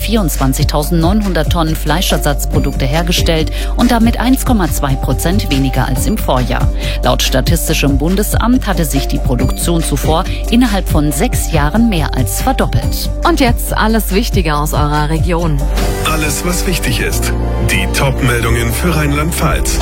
24.900 Tonnen Fleischersatzprodukte hergestellt und damit 1,2% weniger als im Vorjahr. Laut Statistischem Bundesamt hatte sich die Produktion zuvor innerhalb von 6 Jahren mehr als verdoppelt. Und jetzt alles Wichtige aus eurer Region. Alles, was wichtig ist. Die Top-Meldungen für Rheinland-Pfalz.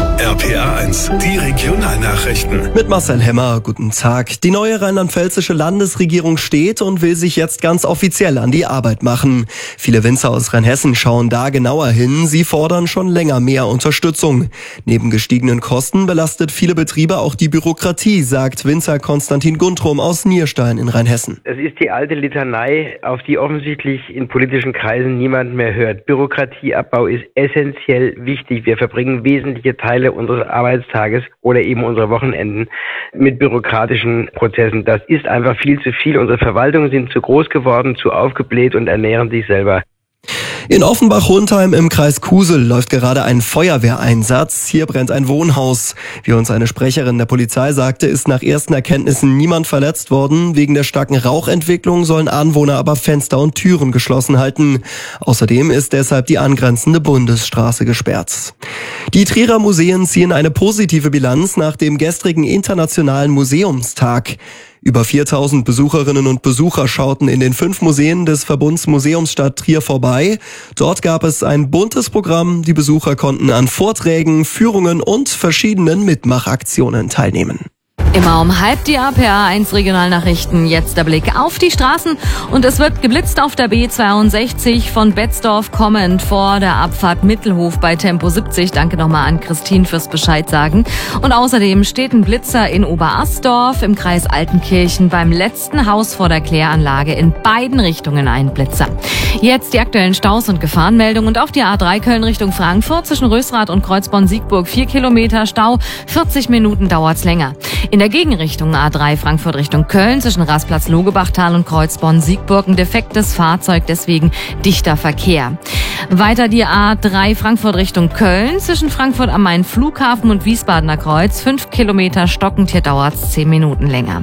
RPA1, die Regionalnachrichten. Mit Marcel Hemmer, guten Tag. Die neue rheinland-pfälzische Landesregierung steht und will sich jetzt ganz offiziell an die Arbeit machen. Viele Winzer aus Rheinhessen schauen da genauer hin. Sie fordern schon länger mehr Unterstützung. Neben gestiegenen Kosten belastet viele Betriebe auch die Bürokratie, sagt Winzer Konstantin Guntrum aus Nierstein in Rheinhessen. Es ist die alte Litanei, auf die offensichtlich in politischen Kreisen niemand mehr hört. Bürokratieabbau ist essentiell wichtig. Wir verbringen wesentliche Teile unseres Arbeitstages oder eben unsere Wochenenden mit bürokratischen Prozessen. Das ist einfach viel zu viel. Unsere Verwaltungen sind zu groß geworden, zu aufgebläht und ernähren sich selber. In Offenbach-Hundheim im Kreis Kusel läuft gerade ein Feuerwehreinsatz. Hier brennt ein Wohnhaus. Wie uns eine Sprecherin der Polizei sagte, ist nach ersten Erkenntnissen niemand verletzt worden. Wegen der starken Rauchentwicklung sollen Anwohner aber Fenster und Türen geschlossen halten. Außerdem ist deshalb die angrenzende Bundesstraße gesperrt. Die Trierer Museen ziehen eine positive Bilanz nach dem gestrigen Internationalen Museumstag. Über 4.000 Besucherinnen und Besucher schauten in den 5 Museen des Verbunds Museumsstadt Trier vorbei. Dort gab es ein buntes Programm. Die Besucher konnten an Vorträgen, Führungen und verschiedenen Mitmachaktionen teilnehmen. Immer um halb die RPA1 Regionalnachrichten. Jetzt der Blick auf die Straßen. Und es wird geblitzt auf der B62 von Betzdorf kommend vor der Abfahrt Mittelhof bei Tempo 70. Danke nochmal an Christine fürs Bescheid sagen. Und außerdem steht ein Blitzer in Oberasdorf im Kreis Altenkirchen beim letzten Haus vor der Kläranlage. In beiden Richtungen ein Blitzer. Jetzt die aktuellen Staus und Gefahrenmeldungen. Und auf die A3 Köln Richtung Frankfurt zwischen Rösrath und Kreuzborn-Siegburg 4 Kilometer Stau. 40 Minuten dauert's länger. In der Gegenrichtung A3 Frankfurt Richtung Köln zwischen Rasplatz Logebachtal und Kreuzborn-Siegburg ein defektes Fahrzeug, deswegen dichter Verkehr. Weiter die A3 Frankfurt Richtung Köln zwischen Frankfurt am Main Flughafen und Wiesbadener Kreuz 5 Kilometer stockend, hier dauert's 10 Minuten länger.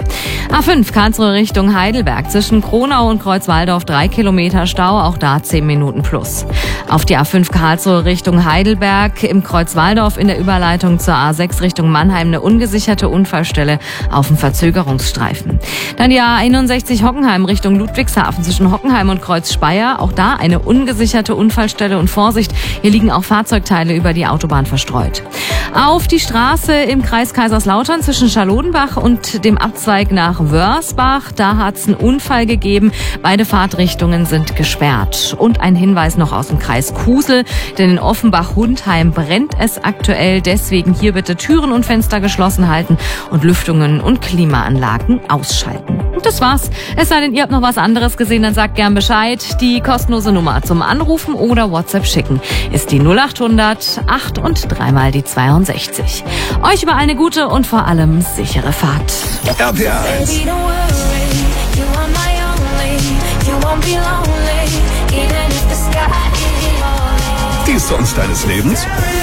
A5 Karlsruhe Richtung Heidelberg zwischen Kronau und Kreuzwaldorf 3 Kilometer Stau, auch da 10 Minuten plus. Auf die A5 Karlsruhe Richtung Heidelberg im Kreuzwaldorf in der Überleitung zur A6 Richtung Mannheim eine ungesicherte Unfallstelle auf dem Verzögerungsstreifen. Dann die A61 Hockenheim Richtung Ludwigshafen zwischen Hockenheim und Kreuz Speyer, auch da eine ungesicherte Unfallstelle und Vorsicht, hier liegen auch Fahrzeugteile über die Autobahn verstreut. Auf die Straße im Kreis Kaiserslautern zwischen Schalodenbach und dem Abzweig nach Wörsbach, da hat es einen Unfall gegeben. Beide Fahrtrichtungen sind gesperrt. Und ein Hinweis noch aus dem Kreis Kusel, denn in Offenbach-Hundheim brennt es aktuell. Deswegen hier bitte Türen und Fenster geschlossen halten und Lüftungen und Klimaanlagen ausschalten. Und das war's. Es sei denn, ihr habt noch was anderes gesehen, dann sagt gern Bescheid. Die kostenlose Nummer zum Anrufen oder WhatsApp schicken ist die 0800 8 und 3 mal die 62. Euch überall eine gute und vor allem sichere Fahrt. RPA1. Die Songs deines Lebens?